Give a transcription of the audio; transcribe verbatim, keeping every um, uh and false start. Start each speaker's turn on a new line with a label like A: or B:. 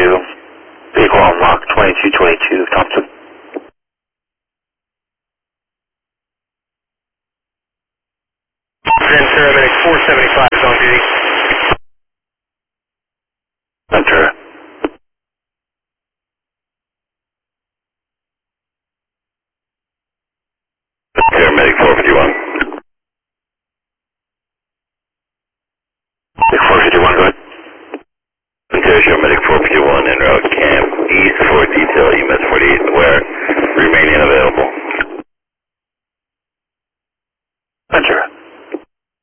A: two. Vehicle unlocked, twenty-two twenty-two, Thompson.
B: Ventura, medic four seventy-five is on duty.
A: Ventura. Paramedic four fifty-one. Medic four fifty-one, go ahead. Ventura, Medic four fifty-one, en route camp east for detail, U M S forty-eight, where remaining available.